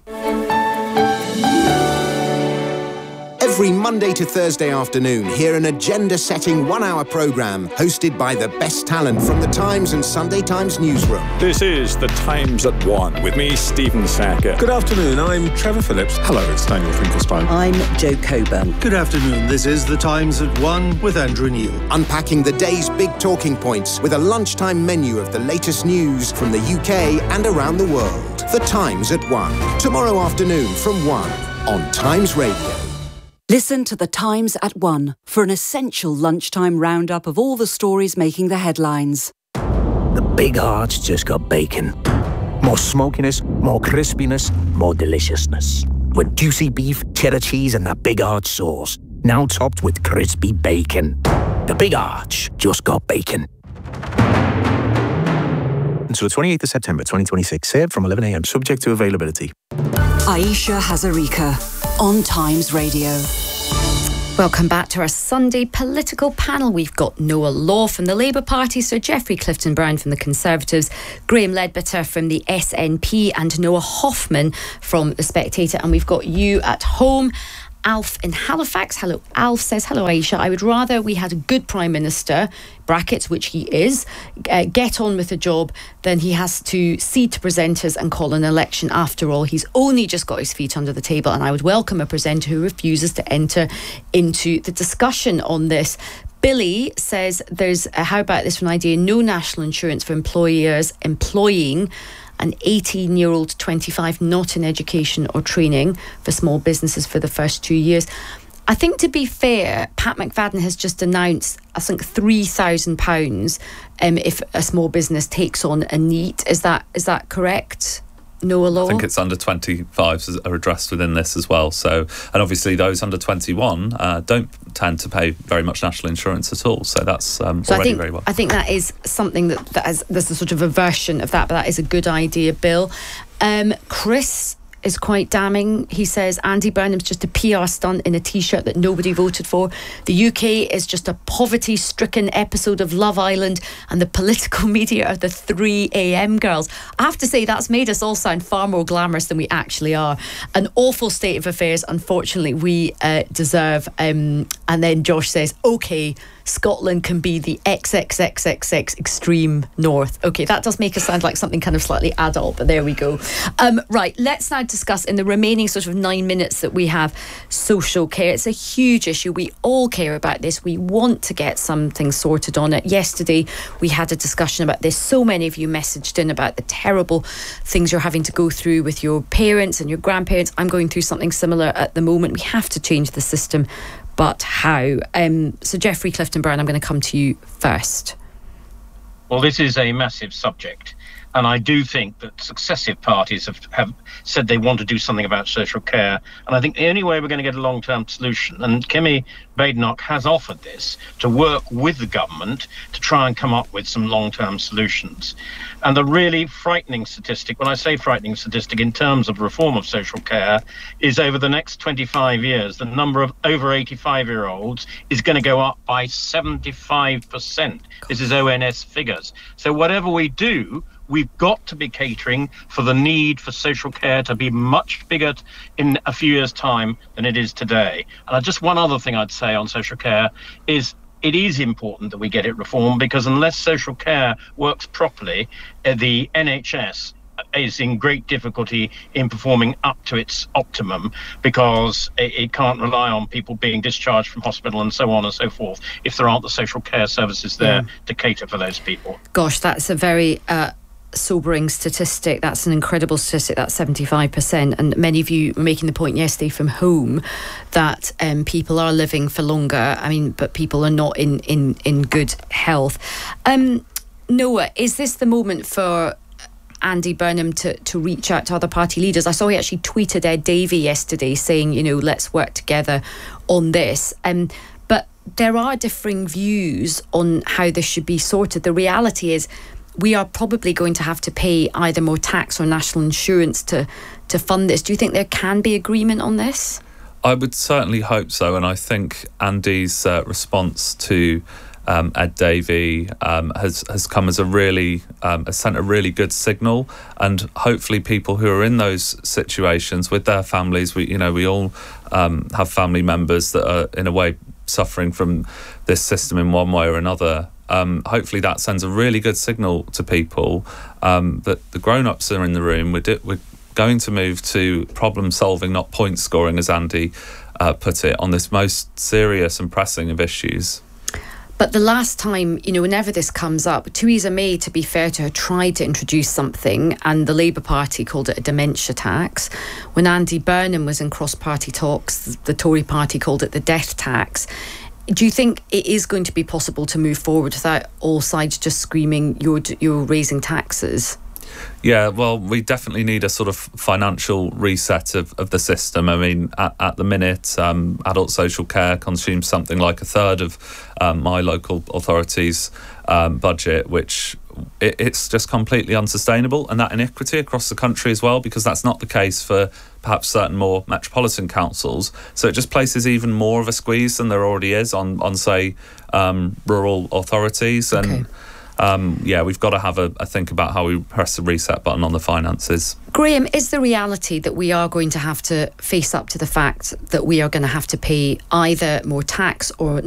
Every Monday to Thursday afternoon, hear an agenda-setting one-hour programme hosted by the best talent from the Times and Sunday Times newsroom. This is The Times at 1 with me, Stephen Sacker. Good afternoon, I'm Trevor Phillips. Hello, it's Daniel Finkelstein. I'm Jo Coburn. Good afternoon, this is The Times at 1 with Andrew Neil. Unpacking the day's big talking points with a lunchtime menu of the latest news from the UK and around the world. The Times at 1. Tomorrow afternoon from 1 on Times Radio. Listen to The Times at 1 for an essential lunchtime roundup of all the stories making the headlines. The Big Arch just got bacon. More smokiness, more crispiness, more deliciousness. With juicy beef, cheddar cheese and that Big Arch sauce. Now topped with crispy bacon. The Big Arch just got bacon. Until the 28th of September 2026, served from 11 a.m, subject to availability. Aisha Hazarika on Times Radio. Welcome back to our Sunday political panel. We've got Noah Law from the Labour Party, Sir Geoffrey Clifton-Brown from the Conservatives, Graham Ledbetter from the SNP, and Noah Hoffman from The Spectator. And we've got you at home. Alf in Halifax. Hello. Alf says, hello Aisha, I would rather we had a good Prime Minister, brackets, which he is, get on with the job than he has to cede to presenters and call an election. After all, he's only just got his feet under the table, and I would welcome a presenter who refuses to enter into the discussion on this. Billy says there's, how about this one idea, no national insurance for employers employing an 18-year-old 25 not in education or training for small businesses for the first 2 years. I think, to be fair, Pat McFadden has just announced, I think, £3,000 if a small business takes on a NEET. Is that correct? Noah Law? I think it's under 25s are addressed within this as well. So, and obviously those under 21 don't tend to pay very much national insurance at all. So that's already very well. I think that is something there's a sort of a version of that, but that is a good idea, Bill. Chris is quite damning. He says Andy Burnham's just a PR stunt in a T-shirt that nobody voted for. The UK is just a poverty-stricken episode of Love Island, and the political media are the 3 a.m. girls. I have to say, that's made us all sound far more glamorous than we actually are. An awful state of affairs, unfortunately, we deserve. And then Josh says, OK, Scotland can be the XXXXX extreme north. OK, that does make us sound like something kind of slightly adult, but there we go. Right, let's now discuss, in the remaining sort of 9 minutes that we have, social care. It's a huge issue. We all care about this. We want to get something sorted on it. Yesterday, we had a discussion about this. So many of you messaged in about the terrible things you're having to go through with your parents and your grandparents. I'm going through something similar at the moment. We have to change the system. But how? So Geoffrey Clifton-Brown, I'm going to come to you first. Well, this is a massive subject. And I do think that successive parties have said they want to do something about social care. And I think the only way we're going to get a long-term solution, and Kemi Badenoch has offered this, to work with the government to try and come up with some long-term solutions. And the really frightening statistic, when I say frightening statistic in terms of reform of social care, is over the next 25 years, the number of over 85-year-olds is going to go up by 75%. This is ONS figures. So whatever we do, we've got to be catering for the need for social care to be much bigger in a few years' time than it is today. And just one other thing I'd say on social care is it is important that we get it reformed, because unless social care works properly, the NHS is in great difficulty in performing up to its optimum, because it can't rely on people being discharged from hospital and so on and so forth if there aren't the social care services there to cater for those people. Gosh, that's a very sobering statistic. That's an incredible statistic. That's 75%. And many of you were making the point yesterday from home that people are living for longer. I mean, but people are not in good health. Noah, is this the moment for Andy Burnham to reach out to other party leaders. I saw he actually tweeted Ed Davey yesterday saying, let's work together on this. But there are differing views on how this should be sorted. The reality is we are probably going to have to pay either more tax or national insurance to fund this. Do you think there can be agreement on this? I would certainly hope so, and I think Andy's response to Ed Davey has come as has sent a really good signal, and hopefully people who are in those situations with their families, we all have family members that are in a way suffering from this system in one way or another. Hopefully that sends a really good signal to people that the grown-ups are in the room. We're going to move to problem solving, not point scoring, as Andy put it, on this most serious and pressing of issues. But the last time, whenever this comes up, Theresa May, to be fair to her, tried to introduce something, and the Labour Party called it a dementia tax. When Andy Burnham was in cross-party talks, the Tory party called it the death tax. Do you think it is going to be possible to move forward without all sides just screaming, you're raising taxes? Yeah, well, we definitely need a sort of financial reset of the system. I mean, at the minute, adult social care consumes something like a third of my local authority's budget, which it's just completely unsustainable, and that inequity across the country as well, because that's not the case for perhaps certain more metropolitan councils. So it just places even more of a squeeze than there already is on say, rural authorities. And we've got to have a think about how we press the reset button on the finances. Graham, is the reality that we are going to have to face up to the fact that we are going to have to pay either more tax or